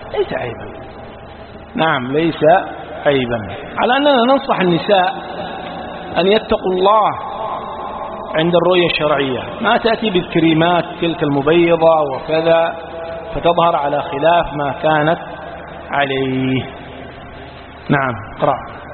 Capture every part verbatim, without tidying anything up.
ليس عيبا. نعم ليس عيبا، على أننا ننصح النساء أن يتقوا الله عند الرؤية الشرعية، ما تأتي بالكريمات تلك المبيضة وكذا فتظهر على خلاف ما كانت عليه. نعم اقرأ.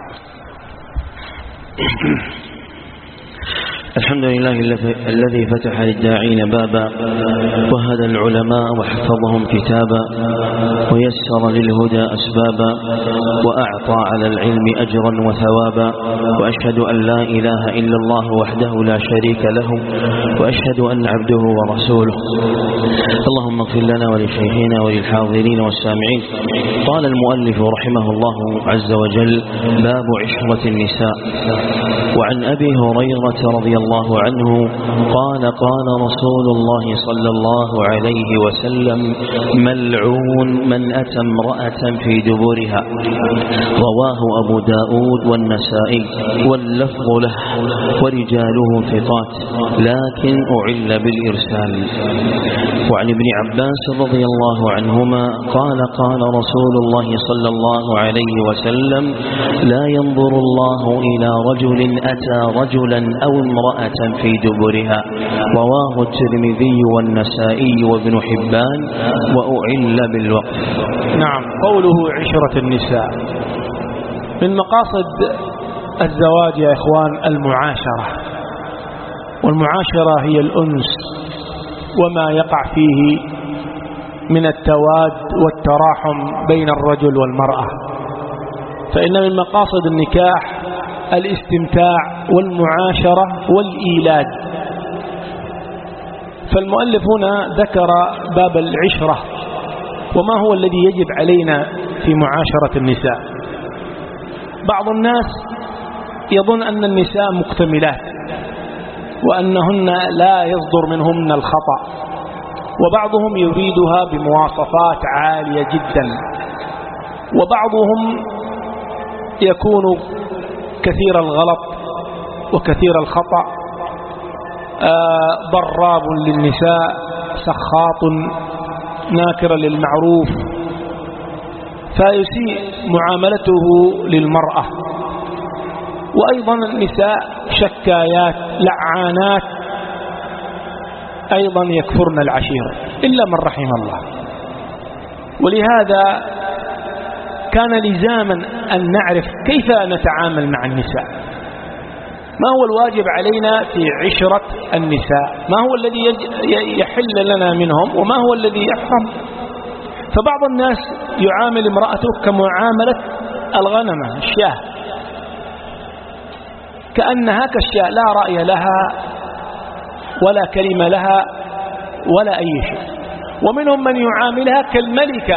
الحمد لله الذي فتح للداعين بابا وهدى العلماء وحفظهم كتابا ويسر للهدى أسبابا وأعطى على العلم أجرا وثوابا، وأشهد أن لا إله إلا الله وحده لا شريك له، وأشهد أن عبده ورسوله. اللهم اغفر لنا ولشيخنا وللحاضرين والسامعين. قال المؤلف رحمه الله عز وجل: باب عشرة النساء. وعن أبي هريرة رضي الله الله عنه قال: قال رسول الله صلى الله عليه وسلم: ملعون من أتى امرأة في دبرها. رواه أبو داود والنسائي واللفظ له ورجاله ثقات، لكن أعل بالإرسال. وعن ابن عباس رضي الله عنهما قال: قال رسول الله صلى الله عليه وسلم: لا ينظر الله إلى رجل أتى رجلا أو امرأة في دبرها. رواه الترمذي والنسائي وابن حبان وأعل بالوقف. نعم. قوله عشرة النساء، من مقاصد الزواج يا إخوان المعاشرة، والمعاشرة هي الأنس وما يقع فيه من التواد والتراحم بين الرجل والمرأة. فإن من مقاصد النكاح الاستمتاع والمعاشرة والإيلاد. فالمؤلف هنا ذكر باب العشرة وما هو الذي يجب علينا في معاشرة النساء. بعض الناس يظن أن النساء مكتملات وأنهن لا يصدر منهن الخطأ، وبعضهم يريدها بمواصفات عالية جدا، وبعضهم يكون كثير الغلط وكثير الخطأ، ضراب للنساء، سخاط، ناكر للمعروف، فيسيء معاملته للمرأة. وأيضا النساء شكايات لعانات، أيضا يكفرن العشيرة إلا من رحم الله. ولهذا كان لزاما أن نعرف كيف نتعامل مع النساء، ما هو الواجب علينا في عشرة النساء، ما هو الذي يحل لنا منهم وما هو الذي يحرم. فبعض الناس يعامل امرأته كمعاملة الغنمة الشاة، كأنها كالشاة لا رأي لها ولا كلمة لها ولا أي شيء. ومنهم من يعاملها كالملكة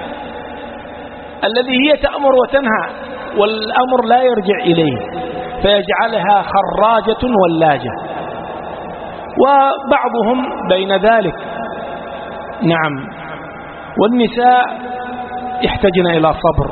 الذي هي تأمر وتنهى والأمر لا يرجع إليه، فيجعلها خراجة ولاجة. وبعضهم بين ذلك. نعم. والنساء يحتاجن إلى صبر.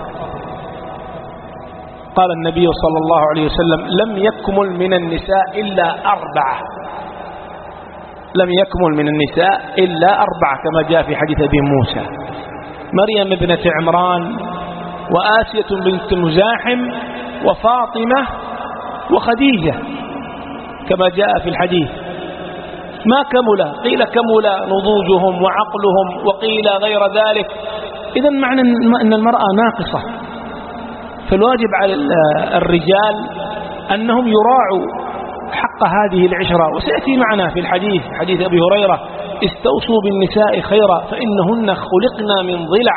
قال النبي صلى الله عليه وسلم: لم يكمل من النساء إلا أربعة، لم يكمل من النساء إلا أربعة كما جاء في حديث أبي موسى: مريم ابنة عمران، وآسية بنت مزاحم، وفاطمة، وخديجة، كما جاء في الحديث. ما كمل، قيل كمل نضوجهم وعقلهم، وقيل غير ذلك. إذن معنى أن المرأة ناقصة. فالواجب على الرجال أنهم يراعوا حق هذه العشرة. وسيأتي معنا في الحديث حديث أبي هريرة: استوصوا بالنساء خيرا فإنهن خلقنا من ضلع.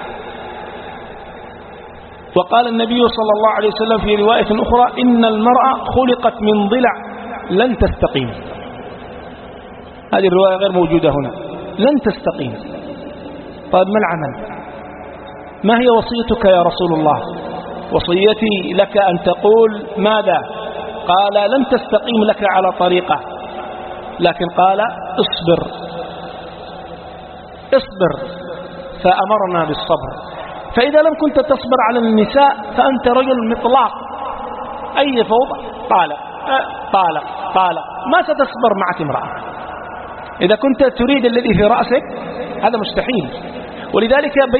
وقال النبي صلى الله عليه وسلم في رواية أخرى: إن المرأة خلقت من ضلع لن تستقيم. هذه الرواية غير موجودة هنا، لن تستقيم. طيب ما العمل؟ ما هي وصيتك يا رسول الله؟ وصيتي لك أن تقول ماذا؟ قال: لن تستقيم لك على طريقة، لكن قال: اصبر اصبر، فأمرنا بالصبر. فإذا لم كنت تصبر على النساء فأنت رجل مطلاق، أي فوضى، طالق طالق طالق، ما ستصبر معك امرأة. إذا كنت تريد الذي في رأسك هذا مستحيل. ولذلك